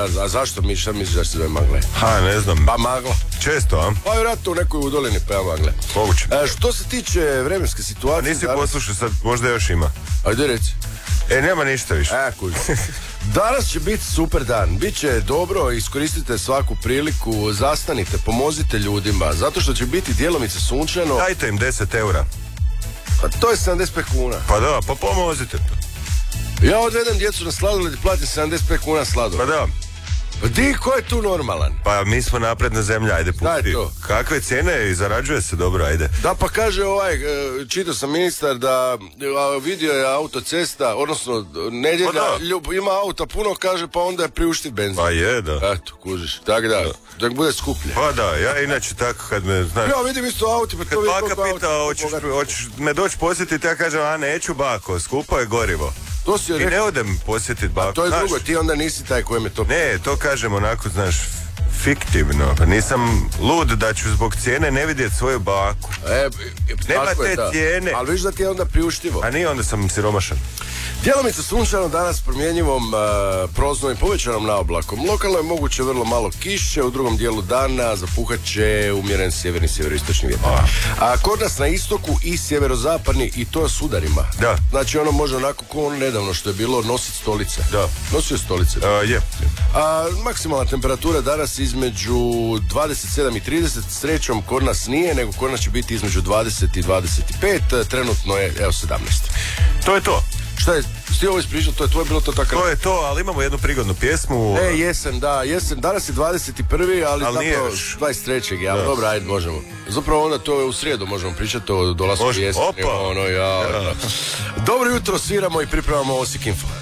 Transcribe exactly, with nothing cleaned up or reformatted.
da, a zašto mi, šta misliš da se zove magle? Ha, ne znam. Pa magla. Često, a? Pa vjerojatno u nekoj udolini pa ja magle. Moguće. E, što se tiče vremenske situacije... A nisi danas... poslušao sad, možda još ima. Ajde reci. E, nema ništa više. E, kuj. Danas će biti super dan, bit će dobro, iskoristite svaku priliku, zastanite, pomozite ljudima, zato što će biti djelomice sunčano. Dajte im deset eura. A to je sedamdeset pet kuna. Pa da, pa pomozite. Ja odvedem djecu na sladoled i platim sedamdeset pet kuna sladoled. Pa da. Pa di, ko je tu normalan? Pa mi smo napredna zemlja, ajde pusti. Kakve cijene i zarađuje se dobro, ajde. Da, pa kaže ovaj, čitao sam ministar da vidio je autocesta, odnosno nedjelja, pa ljub, ima auta puno, kaže, pa onda je priuštiv benzin. Pa je, da. Eto, kužiš, tako da, da bude skuplje. Pa da, ja inače tako kad me, znaš... Ja vidim isto auti, pa to vidim koliko auti. Kad baka pita, hoćeš me doći posjetiti, ja kažem, a neću bako, skupo je gorivo. To si I rekao. ne odem posjetiti baku. A to je znaš, drugo, ti onda nisi taj kojem je to... Ne, to kažem onako, znaš, fiktivno. Pa nisam lud da ću zbog cijene ne vidjeti svoju baku. E, nema te ta. cijene. Ali viš da ti je onda priuštivo. A nije, onda sam siromašan. Djelomice sunčano danas promjenjivom uh, proznom i povećanom naoblakom. Lokalno je moguće vrlo malo kiše, u drugom dijelu dana zapuhat će umjeren sjeverni sjeveroistočni vjetar. A. A kod nas na istoku i sjeverozapadni i to s udarima. Da. Znači ono može onako ko ono nedavno što je bilo nosit stolice. Da. Nosio stolice. Da. Uh, je. A maksimalna temperatura danas između dvadeset sedam i trideset, srećom kod nas nije, nego kod nas će biti između dvadeset i dvadeset pet, trenutno je evo sedamnaest. To je to. Šta je, ti ovo ispričao, to je tvoje bilo to tako? To je to, ali imamo jednu prigodnu pjesmu. E, jesen, da, jesen, danas je dvadeset prvi ali, ali zapravo dvadeset trećeg ja, dobro, ajde, možemo. Zapravo onda to je u srijedu, možemo pričati o dolasku jesen. Opa! Ono, ja, ja. Dobro jutro, sviramo i pripremamo Osijek Info.